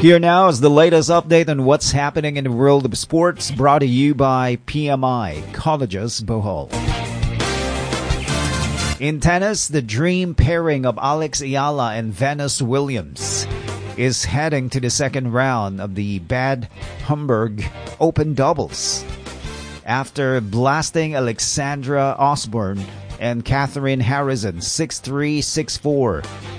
Here now is the latest update on what's happening in the world of sports, brought to you by PMI Colleges Bohol. In tennis, the dream pairing of Alex Ayala and Venus Williams is heading to the second round of the Bad Homburg Open Doubles. After blasting Alexandra Osborne and Catherine Harrison 6-3, 6-4